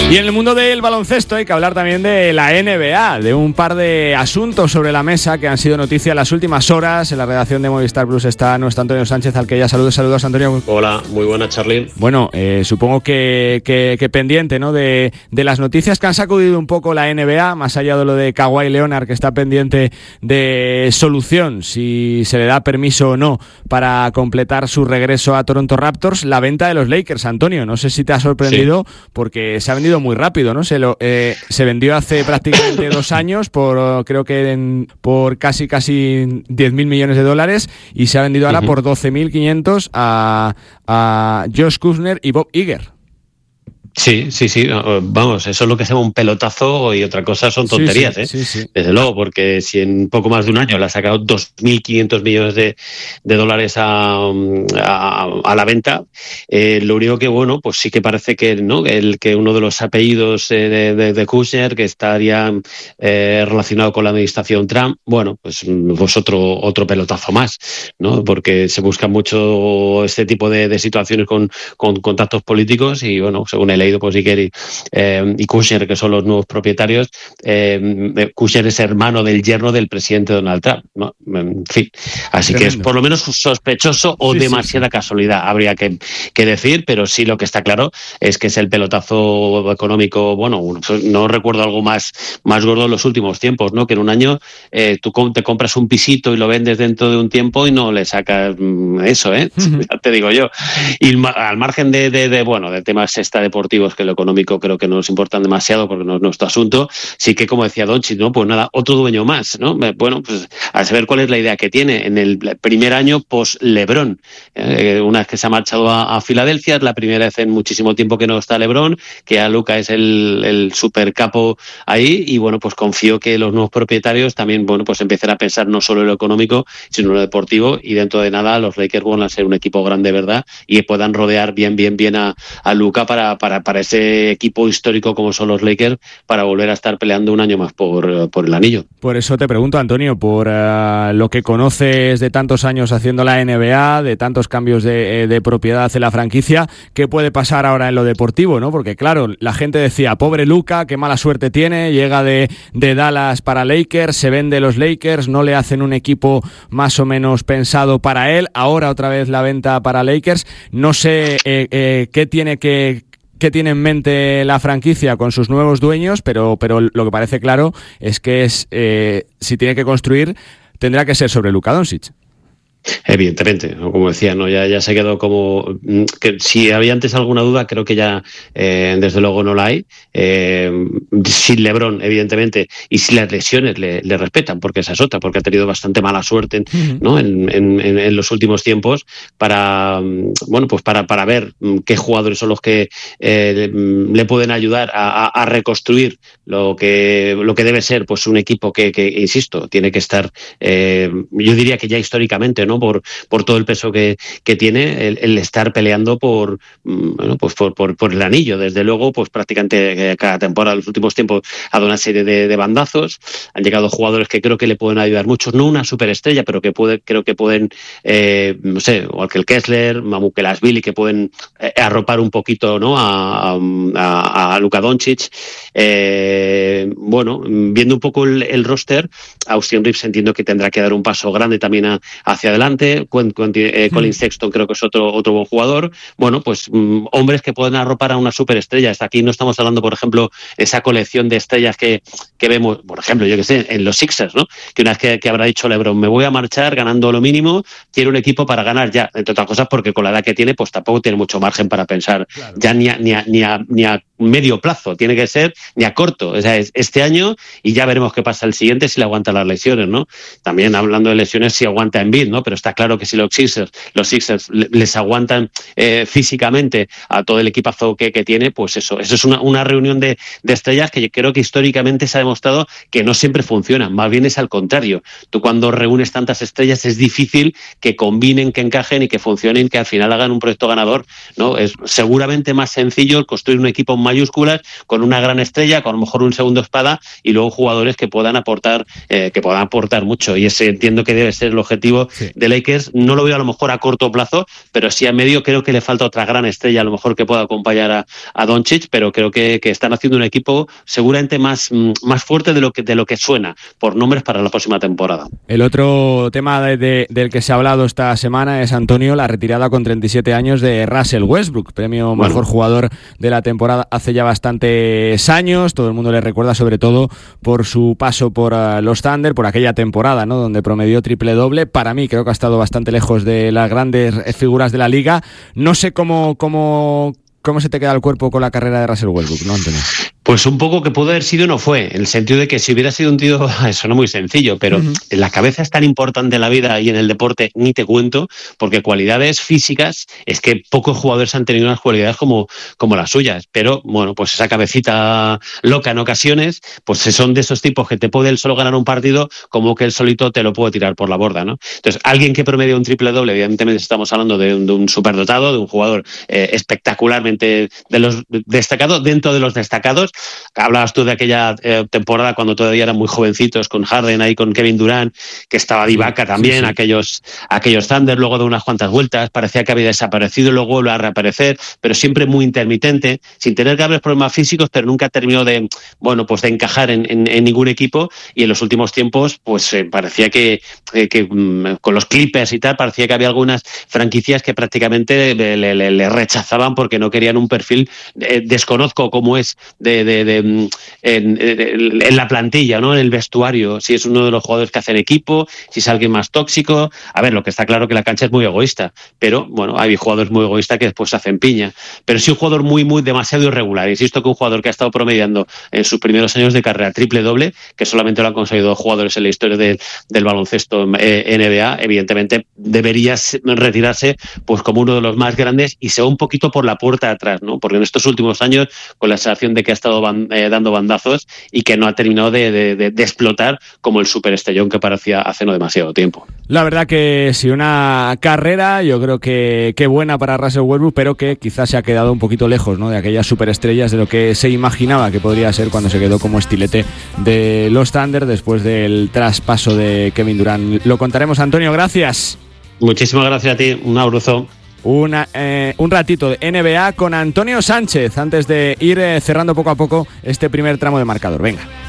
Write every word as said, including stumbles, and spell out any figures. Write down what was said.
Y en el mundo del baloncesto hay que hablar también de la N B A, de un par de asuntos sobre la mesa que han sido noticia en las últimas horas. En la redacción de Movistar Plus está nuestro Antonio Sánchez, al que ya saludos. Saludos, Antonio. Hola, muy buena, Charly. Bueno, eh, supongo que, que, que pendiente, ¿no?, de, de las noticias que han sacudido un poco la N B A, más allá de lo de Kawhi Leonard, que está pendiente de solución, si se le da permiso o no para completar su regreso a Toronto Raptors. La venta de los Lakers, Antonio, no sé si te ha sorprendido, sí, porque se ha vendido muy rápido, ¿no? Se, lo, eh, se vendió hace prácticamente dos años por, creo que en, por casi casi diez mil millones de dólares, y se ha vendido ahora uh-huh. por doce mil quinientos a, a Josh Kuzner y Bob Iger. Sí, sí, sí, vamos, eso es lo que se llama un pelotazo, y otra cosa son tonterías, sí, sí, ¿eh? Sí, sí. Desde luego, porque si en poco más de un año le ha sacado dos mil quinientos millones de, de dólares a, a, a la venta, eh, lo único que, bueno, pues sí que parece que, ¿no?, el que uno de los apellidos eh, de, de, de Kushner, que estaría eh, relacionado con la administración Trump, bueno, pues, pues otro, otro pelotazo más, ¿no? Porque se busca mucho este tipo de, de situaciones con, con contactos políticos, y, bueno, según el pues Iger y, eh, y Kushner, que son los nuevos propietarios. eh, Kushner es hermano del yerno del presidente Donald Trump, ¿no? En fin, así Tremendo. Que es por lo menos sospechoso o sí, demasiada sí, sí. casualidad, habría que, que decir, pero sí lo que está claro es que es el pelotazo económico, bueno, no recuerdo algo más, más gordo en los últimos tiempos, ¿no? Que en un año eh, tú te compras un pisito y lo vendes dentro de un tiempo y no le sacas eso, ¿eh? Uh-huh. Ya te digo yo. Y al margen de, de, de bueno, de temas esta deportivo, que lo económico creo que no nos importan demasiado porque no es nuestro asunto, sí que, como decía Doncic, ¿no?, pues nada, otro dueño más, ¿no? Bueno, pues a saber cuál es la idea que tiene en el primer año post LeBron. Eh, una vez que se ha marchado a, a Filadelfia, es la primera vez en muchísimo tiempo que no está LeBron, que ya Luka es el, el super capo ahí, y bueno, pues confío que los nuevos propietarios también, bueno, pues empiecen a pensar no solo en lo económico, sino en lo deportivo, y dentro de nada los Lakers van a ser un equipo grande, ¿verdad? Y puedan rodear bien, bien, bien a, a Luka para, para para ese equipo histórico como son los Lakers, para volver a estar peleando un año más por, por el anillo. Por eso te pregunto, Antonio, por uh, lo que conoces de tantos años haciendo la N B A, de tantos cambios de, de propiedad en la franquicia, ¿qué puede pasar ahora en lo deportivo, no? Porque claro, la gente decía, pobre Luka, qué mala suerte tiene, llega de, de Dallas para Lakers, se vende los Lakers, no le hacen un equipo más o menos pensado para él, ahora otra vez la venta para Lakers. No sé eh, eh, qué tiene que qué tiene en mente la franquicia con sus nuevos dueños, pero, pero lo que parece claro es que es eh, si tiene que construir, tendrá que ser sobre Luka Doncic. Evidentemente, como decía, no ya, ya se quedó como que si había antes alguna duda, creo que ya eh, desde luego no la hay. Eh, sin LeBron, evidentemente, y si las lesiones le, le respetan, porque esa es otra, porque ha tenido bastante mala suerte, uh-huh. ¿no? en, en, en los últimos tiempos, para bueno, pues para, para ver qué jugadores son los que eh, le pueden ayudar a, a, a reconstruir lo que lo que debe ser, pues un equipo que, que insisto, tiene que estar, eh, yo diría que ya históricamente, ¿no? Por, por todo el peso que, que tiene el, el estar peleando por, bueno, pues por, por, por el anillo. Desde luego, pues prácticamente cada temporada, en los últimos tiempos, ha dado una serie de, de bandazos. Han llegado jugadores que creo que le pueden ayudar mucho, no una superestrella, pero que puede, creo que pueden, eh, no sé, igual que el Kessler, Mamukelashvili, que pueden eh, arropar un poquito, ¿no? a, a, a Luka Doncic. Eh, bueno, viendo un poco el, el roster, Austin Reeves entiendo que tendrá que dar un paso grande también a, hacia adelante. Quen, Quen, eh, Colin Sexton creo que es otro, otro buen jugador. Bueno, pues mm, hombres que pueden arropar a una superestrella. Hasta aquí no estamos hablando, por ejemplo, esa colección de estrellas que, que vemos, por ejemplo, yo que sé, en los Sixers, ¿no? Que una vez que, que habrá dicho LeBron, me voy a marchar ganando lo mínimo, quiero un equipo para ganar ya, entre otras cosas porque con la edad que tiene, pues tampoco tiene mucho margen para pensar, claro, ya ni a, ni a, ni a, ni a medio plazo, tiene que ser ni a corto, o sea, es este año y ya veremos qué pasa el siguiente si le aguanta las lesiones, ¿no? También hablando de lesiones, si aguanta Embiid, ¿no? Pero está claro que si los Sixers, los Sixers les aguantan eh, físicamente a todo el equipazo que, que tiene, pues eso, eso es una, una reunión de, de estrellas que yo creo que históricamente se ha demostrado que no siempre funcionan, más bien es al contrario. Tú cuando reúnes tantas estrellas es difícil que combinen, que encajen y que funcionen, que al final hagan un proyecto ganador, ¿no? Es seguramente más sencillo construir un equipo más mayúsculas, con una gran estrella, con a lo mejor un segundo espada y luego jugadores que puedan aportar eh, que puedan aportar mucho, y ese entiendo que debe ser el objetivo sí. de Lakers. No lo veo a lo mejor a corto plazo, pero sí a medio. Creo que le falta otra gran estrella a lo mejor que pueda acompañar a, a Doncic, pero creo que, que están haciendo un equipo seguramente más, más fuerte de lo que de lo que suena por nombres para la próxima temporada. El otro tema de, de, del que se ha hablado esta semana es, Antonio, la retirada con treinta y siete años de Russell Westbrook, premio bueno. mejor jugador de la temporada hace ya bastantes años. Todo el mundo le recuerda sobre todo por su paso por uh, los Thunder, por aquella temporada, ¿no?, donde promedió triple doble. Para mí creo que ha estado bastante lejos de las grandes figuras de la liga. No sé cómo, cómo, cómo se te queda el cuerpo con la carrera de Russell Westbrook, ¿no, Antonio? Pues un poco que pudo haber sido no fue, en el sentido de que si hubiera sido un tío, eso no es muy sencillo, pero uh-huh. la cabeza es tan importante en la vida y en el deporte, ni te cuento, porque cualidades físicas, es que pocos jugadores han tenido unas cualidades como, como las suyas, pero bueno, pues esa cabecita loca en ocasiones, pues son de esos tipos que te puede él solo ganar un partido, como que él solito te lo puede tirar por la borda, ¿no? Entonces, alguien que promedia un triple doble, evidentemente estamos hablando de un, de un superdotado, de un jugador eh, espectacularmente de los destacados, dentro de los destacados. Hablabas tú de aquella eh, temporada cuando todavía eran muy jovencitos, con Harden ahí, con Kevin Durant, que estaba Divaca también, sí, sí. aquellos aquellos Thunder, luego de unas cuantas vueltas, parecía que había desaparecido, luego vuelve a reaparecer, pero siempre muy intermitente, sin tener graves problemas físicos, pero nunca terminó de, bueno, pues de encajar en, en, en ningún equipo, y en los últimos tiempos, pues eh, parecía que, eh, que mm, con los Clippers y tal, parecía que había algunas franquicias que prácticamente le, le, le rechazaban porque no querían un perfil, eh, desconozco cómo es de, de, de En, en, en la plantilla, ¿no?, en el vestuario, si es uno de los jugadores que hacen equipo, si es alguien más tóxico. A ver, lo que está claro que la cancha es muy egoísta, pero bueno, hay jugadores muy egoístas que después hacen piña, pero sí un jugador muy, muy demasiado irregular. Insisto que un jugador que ha estado promediando en sus primeros años de carrera triple doble, que solamente lo han conseguido dos jugadores en la historia de, del baloncesto eh, N B A, evidentemente debería retirarse pues como uno de los más grandes y se va un poquito por la puerta de atrás, ¿no?, porque en estos últimos años, con la sensación de que ha estado ban- eh, dando bandazos y que no ha terminado de, de, de, de explotar como el superestrellón que parecía hace no demasiado tiempo. La verdad que sí, una carrera yo creo que, que buena para Russell Westbrook, pero que quizás se ha quedado un poquito lejos, ¿no?, de aquellas superestrellas, de lo que se imaginaba que podría ser cuando se quedó como estilete de los Thunder después del traspaso de Kevin Durant. Lo contaremos, Antonio, gracias. Muchísimas gracias a ti, un abrazo. Una, eh, un ratito de N B A con Antonio Sánchez antes de ir eh, cerrando poco a poco este primer tramo de marcador. Venga.